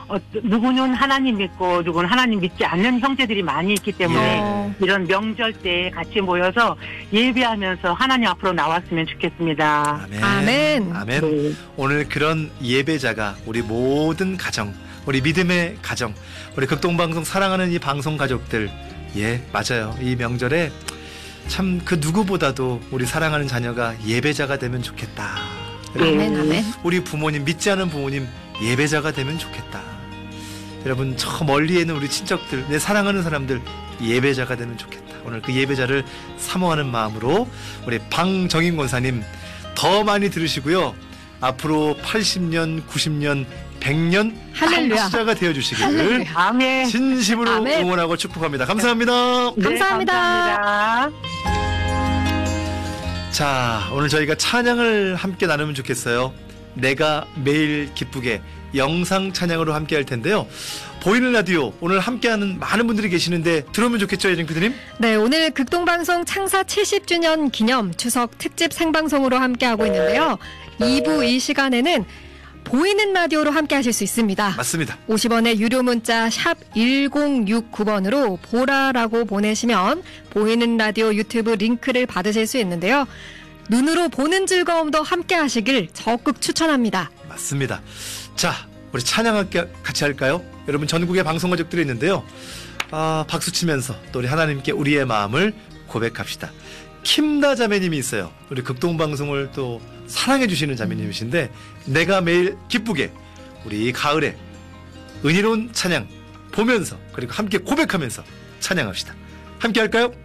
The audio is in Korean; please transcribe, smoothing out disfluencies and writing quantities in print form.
누구는 하나님 믿고 누구는 하나님 믿지 않는 형제들이 많이 있기 때문에 이런 명절 때 같이 모여서 예배하면서 하나님 앞으로 나왔으면 좋겠습니다. 아멘. 아멘. 아멘. 네. 오늘 그런 예배자가 우리 모든 가정, 우리 믿음의 가정, 우리 극동방송 사랑하는 이 방송 가족들, 예, 맞아요. 이 명절에 참 그 누구보다도 우리 사랑하는 자녀가 예배자가 되면 좋겠다. 아멘, 아멘. 우리 부모님, 믿지 않은 부모님 예배자가 되면 좋겠다. 여러분, 저 멀리에 있는 우리 친척들, 내 사랑하는 사람들 예배자가 되면 좋겠다. 오늘 그 예배자를 사모하는 마음으로 우리 방정인 권사님 더 많이 들으시고요. 앞으로 80년, 90년, 100년 할렐루야. 한시자가 되어주시기를 할렐루야. 아멘. 진심으로 아멘. 응원하고 축복합니다. 감사합니다. 네, 감사합니다. 감사합니다. 자, 오늘 저희가 찬양을 함께 나누면 좋겠어요. 내가 매일 기쁘게 영상 찬양으로 함께 할 텐데요. 보이는 라디오 오늘 함께하는 많은 분들이 계시는데 들어오면 좋겠죠, 예정 PD님? 네, 오늘 극동방송 창사 70주년 기념 추석 특집 생방송으로 함께하고 있는데요. 2부 이 시간에는 보이는 라디오로 함께 하실 수 있습니다. 맞습니다. 50원의 유료 문자 샵 1069번으로 보라라고 보내시면 보이는 라디오 유튜브 링크를 받으실 수 있는데요. 눈으로 보는 즐거움도 함께 하시길 적극 추천합니다. 맞습니다. 자, 우리 찬양 같이 할까요? 여러분, 전국의 방송 가족들이 있는데요. 박수 치면서 또 우리 하나님께 우리의 마음을 고백합시다. 킴다 자매님이 있어요. 우리 극동방송을 또 사랑해 주시는 자매님이신데, 내가 매일 기쁘게 우리 가을에 은혜로운 찬양 보면서 그리고 함께 고백하면서 찬양합시다. 함께 할까요?